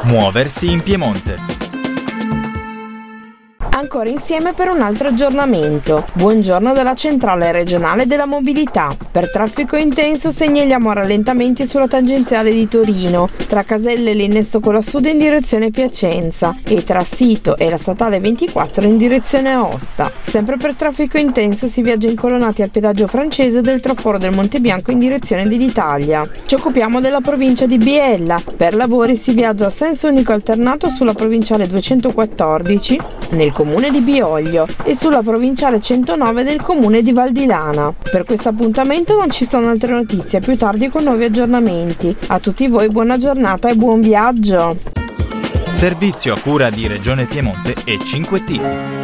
Muoversi in Piemonte. Ancora insieme per un altro aggiornamento. Buongiorno dalla centrale regionale della mobilità. Per traffico intenso segnaliamo rallentamenti sulla tangenziale di Torino, tra Caselle e l'Innesto Cola Sud in direzione Piacenza e tra Sito e la statale 24 in direzione Aosta. Sempre per traffico intenso si viaggia incolonnati al pedaggio francese del traforo del Monte Bianco in direzione dell'Italia. Ci occupiamo della provincia di Biella. Per lavori si viaggia a senso unico alternato sulla provinciale 214 nel comune di Bioglio e sulla provinciale 109 del comune di Valdilana. Per questo appuntamento non ci sono altre notizie, più tardi con nuovi aggiornamenti. A tutti voi buona giornata e buon viaggio! Servizio a cura di Regione Piemonte e 5T.